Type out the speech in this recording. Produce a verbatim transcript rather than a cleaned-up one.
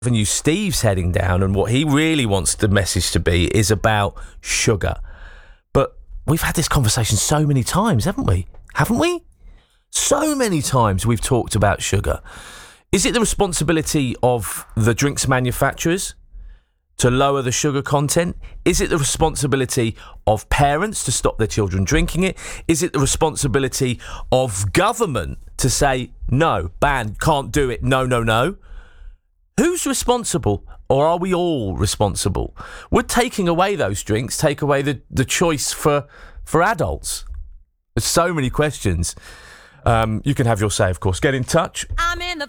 Avenue Steve's heading down, and what he really wants the message to be is about sugar. But we've had this conversation so many times, haven't we? Haven't we? So many times we've talked about sugar. Is it the responsibility of the drinks manufacturers to lower the sugar content? Is it the responsibility of parents to stop their children drinking it? Is it the responsibility of government to say, no, ban, can't do it, no, no, no? Who's responsible, or are we all responsible? Would taking away those drinks take away the, the choice for, for adults? There's so many questions. Um, you can have your say, of course. Get in touch. I'm in the